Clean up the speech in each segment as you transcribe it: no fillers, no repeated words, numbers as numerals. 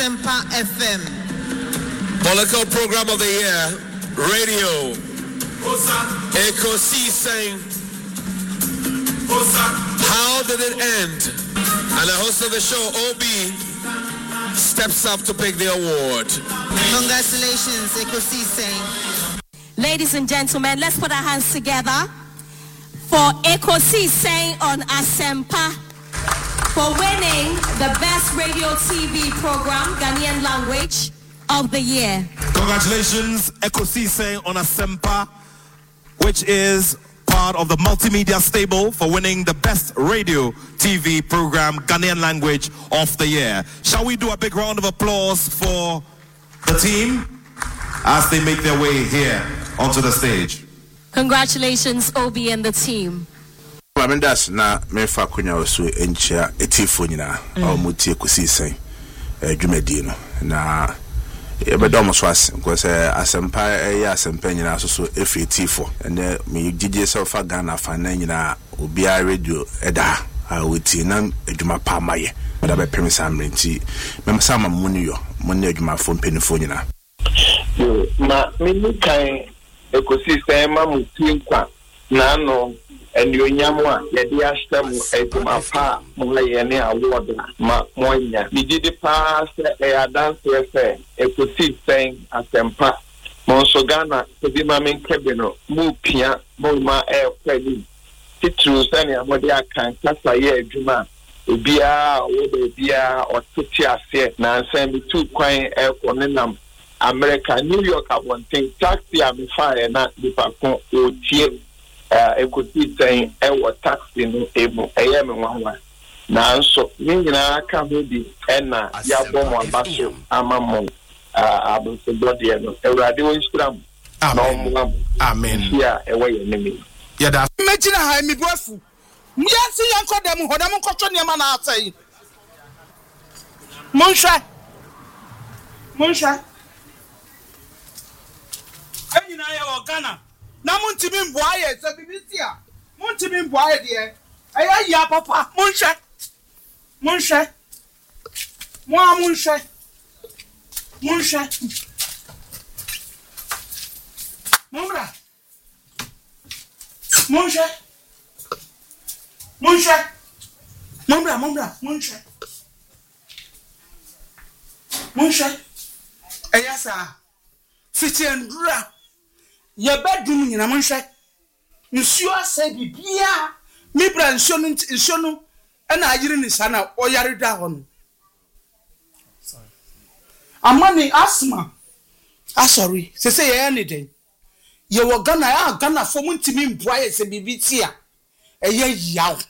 Asempa FM. Political program of the year, radio. Echo C saying, how did it end? And the host of the show, OB, steps up to pick the award. Congratulations, Echo C saying. Ladies and gentlemen, let's put our hands together for Echo C saying on Asempa for winning the best radio TV program, Ghanaian language of the year. Congratulations, Echo C saying on Asempa, which is part of the multimedia stable for winning the best radio TV program, Ghanaian language of the year. Shall we do a big round of applause for the team as they make their way here onto the stage? Congratulations, Obi and the team. That's na me fa kunya osu enchia etifo nyina omutie kusisen dwumadi na ebedo so as because Asempa Asempa nyina so efi etifo and me gigi so fa Ghana fa na nyina obia radio eda awuti na adwuma pa maye da be premisa mrenti mem sama muni adwuma fo mpenifo nyina ma me kan ecosystem ma mutie kwa na no and you nyamwa yedi ashtem eduma pa mo ye ne award ma monya mi di pass dance fe ecosystem Asempa mo so Ghana to be ma men kebeno mu pia mo ma kwani titru sani amode akan kasa ye aduma obia wo bia ototi ase na nsan bi tu kwan konenam America New York abonten taxi am fire na di pa kon otie equity saying taxi no able me wanwa na so nyina ka ho bi na ya bom abaso amamo abonso body no ewrade wo instagram amen ya ewe enemy ya da mejina ha mi boafu miansi yankodem hodam nkotwo ne ma na atai monsha anyina ya wo Ghana na muntimi mboaye se BBC a muntimi mboaye de aya ya papa monsha monsha monsha aya sa fitiendura ye bedum nyina monhwe nsuo asa bibia mi bra nsuo no na ayire ni sana oyare da ho no amani asma sorry se ye anything ye wo Ghana fo muntimi mboa ye se bibiti a eye yaw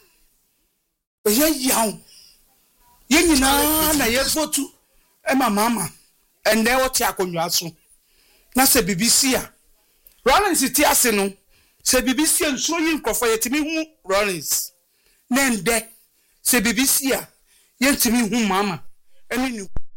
ye nyina na ye votu mama ende wo ti akonwa so na se BBC a Rollins ti ase no se BBC nso yi nkofo yetimi hu Rollins na nde se BBC a yetimi hu mama eni